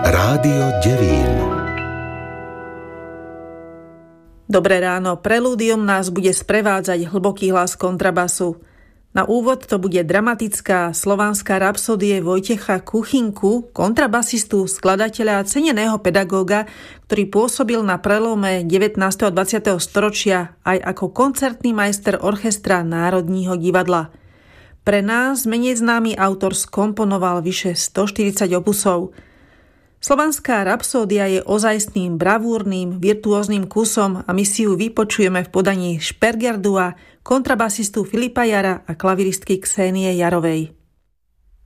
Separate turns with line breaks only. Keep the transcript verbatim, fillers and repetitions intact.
Rádio Devín.
Dobré ráno, prelúdium nás bude sprevádzať hlboký hlas kontrabasu. Na úvod to bude dramatická slovanská rapsódie Vojtecha Kuchinku, kontrabasistu, skladateľa a ceneného pedagóga, ktorý pôsobil na prelome devätnásteho a dvadsiateho storočia aj ako koncertný majster orchestra Národního divadla. Pre nás menej známy autor skomponoval vyše stoštyridsať opusov. Slovanská rapsódia je ozajstným, bravúrnym, virtuóznym kusom a my si ju vypočujeme v podaní Špergerdua, kontrabasistu Filipa Jara a klaviristky Ksenie Jarovej.